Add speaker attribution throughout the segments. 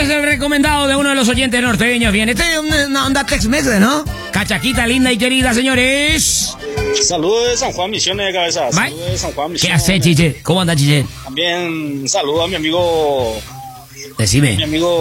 Speaker 1: es el recomendado de uno de los oyentes norteños. Bien, este es una onda Tex-Mex, ¿no? Cachaquita linda y querida, señores.
Speaker 2: Saludos de San Juan Misiones de Cabeza. Saludos de San Juan Misiones.
Speaker 1: ¿Qué hace, Chiche? ¿Cómo anda, Chiche?
Speaker 2: También saludo a mi amigo.
Speaker 1: Decime.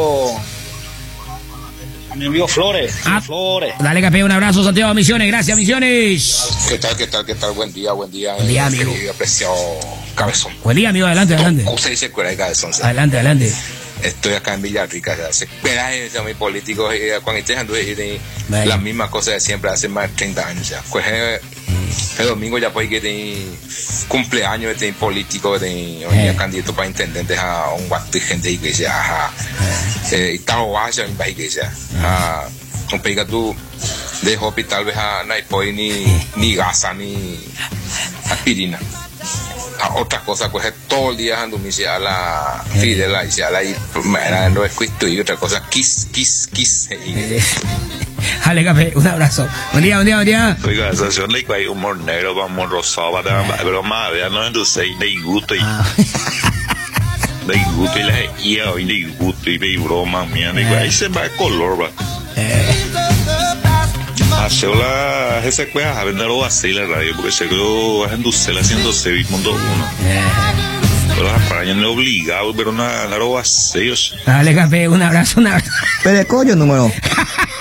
Speaker 2: A mi amigo Flores. Flores.
Speaker 1: Dale, Capé, un abrazo, Santiago Misiones. Gracias, Misiones.
Speaker 3: ¿Qué tal? Buen día.
Speaker 1: Buen día, amigo.
Speaker 3: Apreciado Cabezón.
Speaker 1: Buen día, amigo. Adelante.
Speaker 3: ¿Cómo se dice cuál es Cabezón?
Speaker 1: Adelante.
Speaker 3: Estoy acá en Villarrica, se espera eso, mis políticos, cuando estén las mismas cosas de siempre, hace más de 30 años ya. Pues el domingo ya puede que de cumpleaños de político, de candidato para intendentes a un guato de gente de iglesia, y tal o vaya en la iglesia, un pega tú de hospital, vez a no hay ni gasa, ni aspirina. Otra cosa, pues todo el día ando a la fidela y no es cuento y otra cosa, kiss.
Speaker 1: Dale, Café, un abrazo. Buen día.
Speaker 4: Oiga, esa le hay humor negro, vamos rosado, pero más, vean, no entonces, de gusto y de broma, mía, ahí se va el color, va. Haceola ese cueva a vender algo así la radio porque se quedó haciendo haciendo Mundo 1. Pero las parañas no obligado, pero nada algo así.
Speaker 1: Dale, Café, un abrazo.
Speaker 5: Pero coño número.